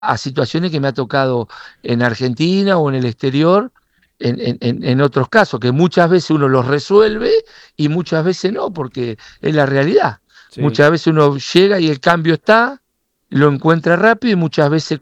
a situaciones que me ha tocado en Argentina o en el exterior, en otros casos, que muchas veces uno los resuelve y muchas veces no, porque es la realidad. Sí. Muchas veces uno llega y el cambio está, lo encuentra rápido y muchas veces